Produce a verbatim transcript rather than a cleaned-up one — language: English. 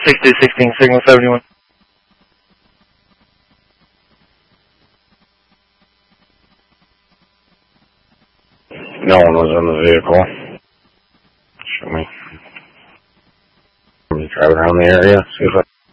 six two sixteen, signal seventy-one. No one was in the vehicle. Show me. Let me drive around the area, see if I